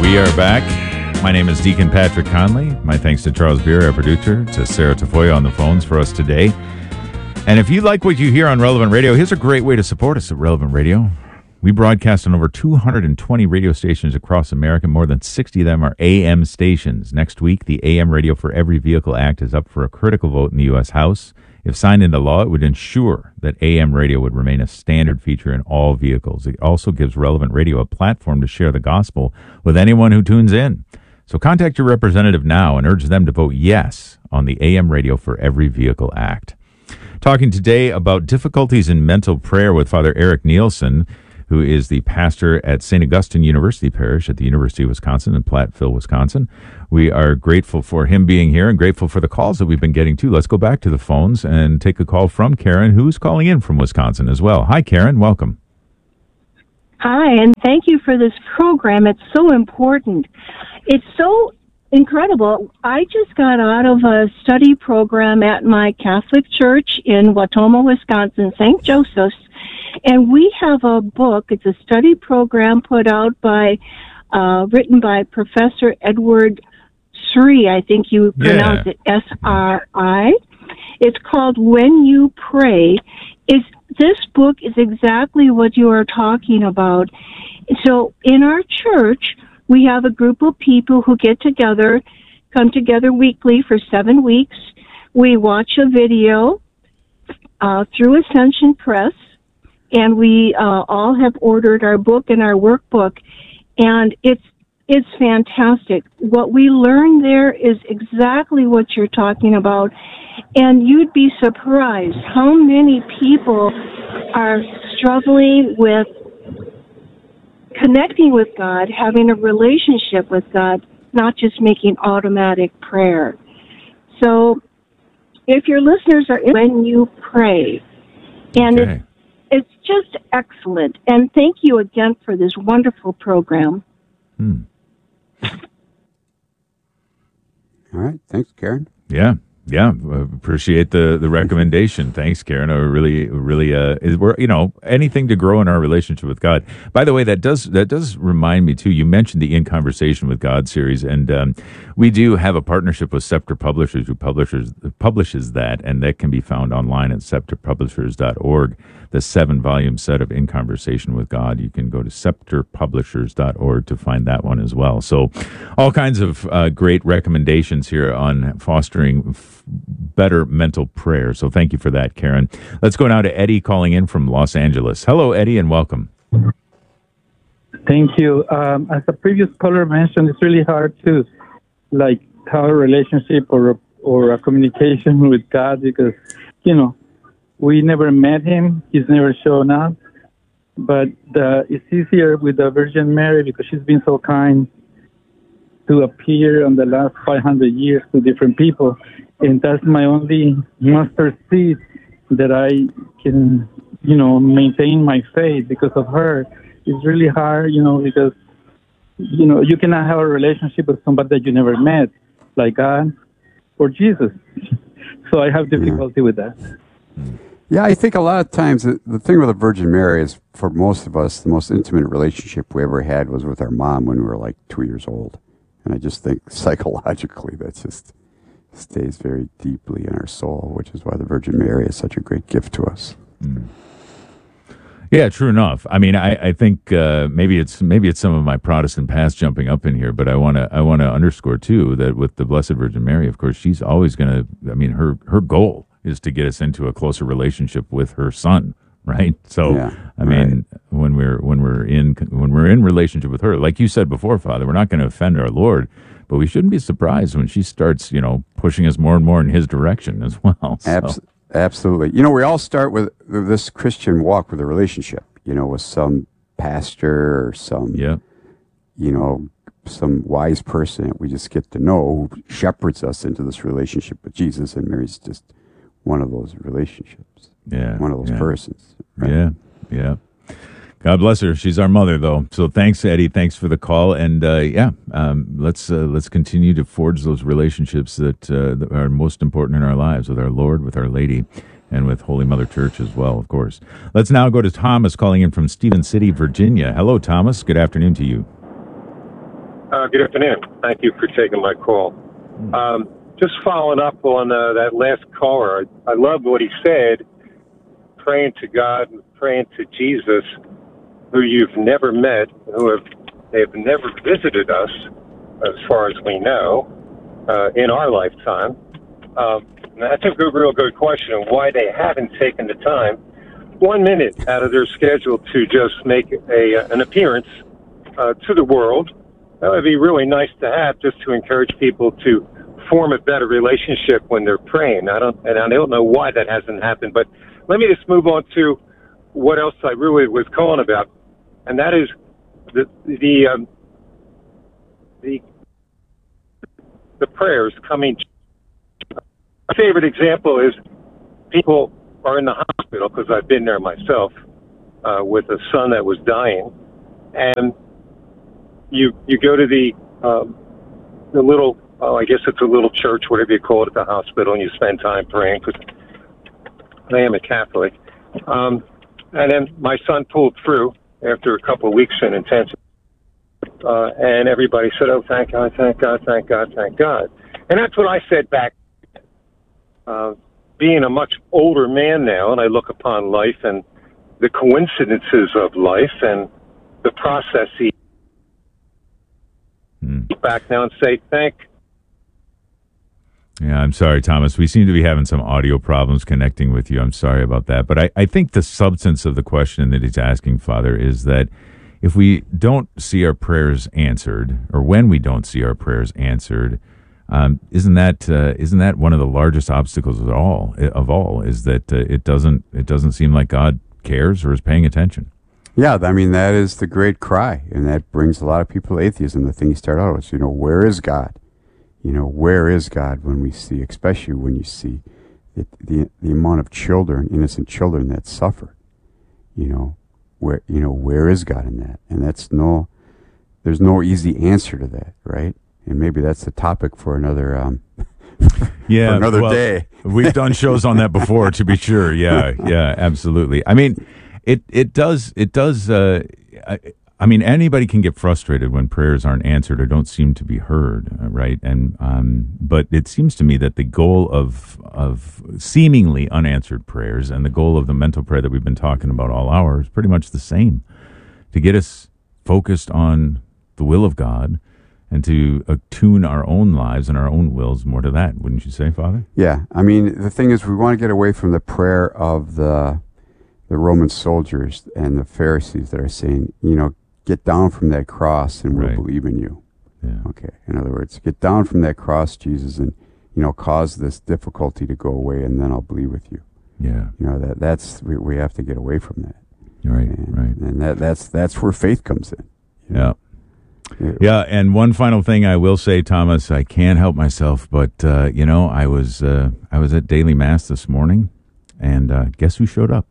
We are back. My name is Deacon Patrick Conley. My thanks to Charles Beer, our producer, to Sarah Tafoya on the phones for us today. And if you like what you hear on Relevant Radio, here's a great way to support us at Relevant Radio. We broadcast on over 220 radio stations across America. More than 60 of them are AM stations. Next week, the AM Radio for Every Vehicle Act is up for a critical vote in the U.S. House. If signed into law, it would ensure that AM radio would remain a standard feature in all vehicles. It also gives Relevant Radio a platform to share the gospel with anyone who tunes in. So contact your representative now and urge them to vote yes on the AM Radio for Every Vehicle Act. Talking today about difficulties in mental prayer with Father Eric Nielsen, who is the pastor at St. Augustine University Parish at the University of Wisconsin in Platteville, Wisconsin. We are grateful for him being here and grateful for the calls that we've been getting too. Let's go back to the phones and take a call from Karen, who's calling in from Wisconsin as well. Hi, Karen. Welcome. Hi, and thank you for this program. It's so important. It's so incredible. I just got out of a study program at my Catholic church in Wautoma, Wisconsin, St. Joseph's, and we have a book. It's a study program put out by, written by Professor Edward Sri. I think you pronounce it S-R-I. It's called When You Pray. This book is exactly what you are talking about. So in our church, we have a group of people who get together, come together weekly for 7 weeks. We watch a video through Ascension Press, and we all have ordered our book and our workbook, and it's fantastic. What we learn there is exactly what you're talking about, and you'd be surprised how many people are struggling with connecting with God, having a relationship with God, not just making automatic prayer. So if your listeners are in When You Pray, and it's just excellent. And thank you again for this wonderful program. All right. Thanks, Karen. Yeah. Appreciate the recommendation. Thanks, Karen. Really, we're, anything to grow in our relationship with God. By the way, that does remind me too. You mentioned the In Conversation with God series, and we do have a partnership with Scepter Publishers, who publishes that, and that can be found online at scepterpublishers.org. The 7-volume set of In Conversation with God. You can go to scepterpublishers.org to find that one as well. So, all kinds of great recommendations here on fostering better mental prayer. So thank you for that, Karen. Let's go now to Eddie calling in from Los Angeles. Hello, Eddie, and welcome. Thank you. As the previous caller mentioned, it's really hard to have a relationship or a communication with God because, we never met him. He's never shown up. But it's easier with the Virgin Mary because she's been so kind to appear on the last 500 years to different people. And that's my only mustard seed that I can, maintain my faith because of her. It's really hard, because, you cannot have a relationship with somebody that you never met, like God or Jesus. So I have difficulty with that. Yeah, I think a lot of times the thing with the Virgin Mary is, for most of us, the most intimate relationship we ever had was with our mom when we were like 2 years old. And I just think psychologically that just stays very deeply in our soul, which is why the Virgin Mary is such a great gift to us. Yeah, true enough. I mean, I think maybe it's some of my Protestant past jumping up in here, but I want to underscore too that with the Blessed Virgin Mary, of course, she's always going to. I mean, her goal is to get us into a closer relationship with her Son, right? So, yeah, I mean, when we're in relationship with her, like you said before, Father, we're not going to offend our Lord, but we shouldn't be surprised when she starts, pushing us more and more in His direction as well. So. Absolutely. We all start with this Christian walk with a relationship, with some pastor or some, some wise person that we just get to know who shepherds us into this relationship with Jesus, and Mary's just one of those relationships. Yeah. One of those persons. Right? Yeah. God bless her. She's our mother, though. So thanks, Eddie. Thanks for the call. And let's continue to forge those relationships that are most important in our lives with our Lord, with Our Lady, and with Holy Mother Church as well, of course. Let's now go to Thomas calling in from Stephen City, Virginia. Hello, Thomas. Good afternoon to you. Good afternoon. Thank you for taking my call. Just following up on that last caller, I love what he said, praying to God and praying to Jesus, who you've never met, they have never visited us, as far as we know, in our lifetime. That's a real good question of why they haven't taken the time, 1 minute out of their schedule, to just make an appearance to the world. That would be really nice to have, just to encourage people to form a better relationship when they're praying. I don't know why that hasn't happened, but let me just move on to what else I really was calling about, and that is the prayers coming. My favorite example is people are in the hospital, because I've been there myself, with a son that was dying, and you go to the little, I guess it's a little church, whatever you call it, at the hospital, and you spend time praying, because I am a Catholic. And then my son pulled through after a couple of weeks in intensive, and everybody said, "Oh, thank God, thank God, thank God, thank God." And that's what I said back. Being a much older man now, and I look upon life and the coincidences of life and the processes back now and say, Yeah, I'm sorry, Thomas. We seem to be having some audio problems connecting with you. I'm sorry about that. But I think the substance of the question that he's asking, Father, is that if we don't see our prayers answered, or when we don't see our prayers answered, isn't that one of the largest obstacles of all? Is that it doesn't seem like God cares or is paying attention? Yeah, I mean, that is the great cry, and that brings a lot of people to atheism. The thing you start out with, where is God? Where is God when we see, especially when you see the amount of children, innocent children that suffer? Where is God in that? And there's no easy answer to that, right? And maybe that's the topic for another day. We've done shows on that before, to be sure. Yeah, absolutely. I mean, it does. I mean, anybody can get frustrated when prayers aren't answered or don't seem to be heard, right? And but it seems to me that the goal of seemingly unanswered prayers and the goal of the mental prayer that we've been talking about all hour is pretty much the same: to get us focused on the will of God and to attune our own lives and our own wills more to that. Wouldn't you say, Father? Yeah. I mean, the thing is, we want to get away from the prayer of the Roman soldiers and the Pharisees that are saying, get down from that cross and we'll believe in you. Yeah. Okay. In other words, get down from that cross, Jesus, and, cause this difficulty to go away, and then I'll believe with you. Yeah. That's we have to get away from that. Right. And that's where faith comes in. Yeah. Yeah, and one final thing I will say, Thomas, I can't help myself, but I was at daily mass this morning, and guess who showed up?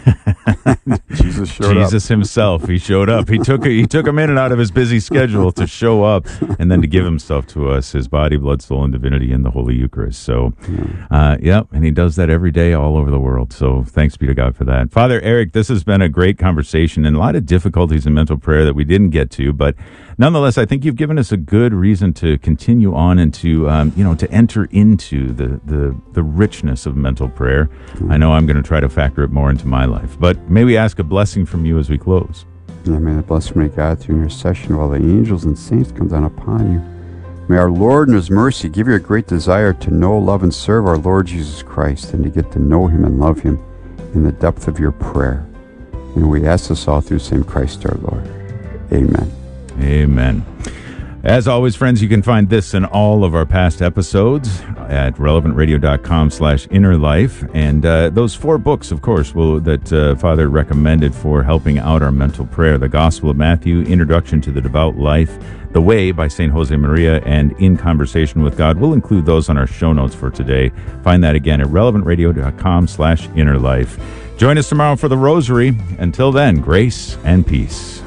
Jesus showed up. Jesus himself. He showed up. He took a minute out of his busy schedule to show up and then to give himself to us, his body, blood, soul, and divinity in the Holy Eucharist. So, and he does that every day all over the world. So thanks be to God for that. Father Eric, this has been a great conversation and a lot of difficulties in mental prayer that we didn't get to, but nonetheless, I think you've given us a good reason to continue on and to, to enter into the richness of mental prayer. I know I'm going to try to factor it more into my life, but may we ask a blessing from you as we close? Yeah, may the blessing of God through intercession of all the angels and saints come down upon you. May our Lord in his mercy give you a great desire to know, love, and serve our Lord Jesus Christ, and to get to know him and love him in the depth of your prayer. And we ask this all through Saint Christ our Lord. Amen. Amen. As always, friends, you can find this and all of our past episodes at relevantradio.com/innerlife. And those 4 books, of course, that Father recommended for helping out our mental prayer: The Gospel of Matthew, Introduction to the Devout Life, The Way by St. Jose Maria, and In Conversation with God. We'll include those on our show notes for today. Find that again at relevantradio.com/innerlife. Join us tomorrow for the Rosary. Until then, grace and peace.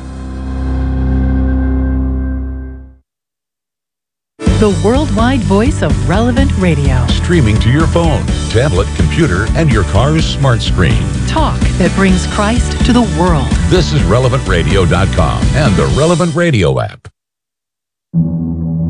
The worldwide voice of Relevant Radio. Streaming to your phone, tablet, computer, and your car's smart screen. Talk that brings Christ to the world. This is relevantradio.com and the Relevant Radio app.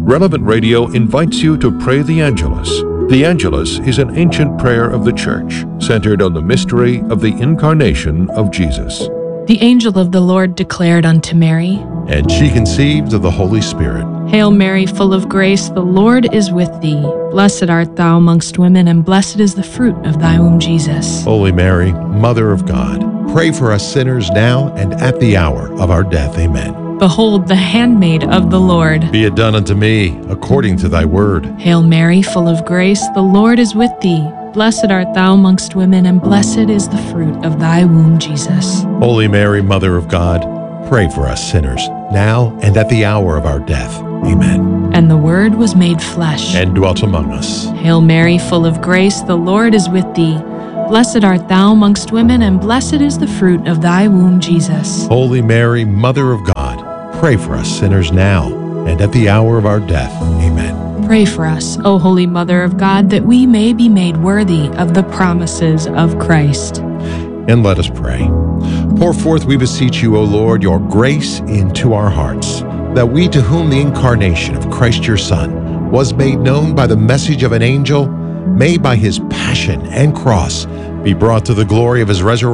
Relevant Radio invites you to pray the Angelus. The Angelus is an ancient prayer of the Church, centered on the mystery of the incarnation of Jesus. The angel of the Lord declared unto Mary, And she conceived of the Holy Spirit. Hail Mary, full of grace, the Lord is with thee. Blessed art thou amongst women, and blessed is the fruit of thy womb, Jesus. Holy Mary, Mother of God, pray for us sinners now and at the hour of our death. Amen. Behold, the handmaid of the Lord. Be it done unto me according to thy word. Hail Mary, full of grace, the Lord is with thee. Blessed art thou amongst women, and blessed is the fruit of thy womb, Jesus. Holy Mary, Mother of God, pray for us sinners, now and at the hour of our death. Amen. And the Word was made flesh, And dwelt among us. Hail Mary, full of grace, the Lord is with thee. Blessed art thou amongst women, and blessed is the fruit of thy womb, Jesus. Holy Mary, Mother of God, pray for us sinners now and at the hour of our death. Amen. Pray for us, O Holy Mother of God, that we may be made worthy of the promises of Christ. And let us pray. Pour forth, we beseech you, O Lord, your grace into our hearts, that we, to whom the incarnation of Christ your Son was made known by the message of an angel, may by his passion and cross be brought to the glory of his resurrection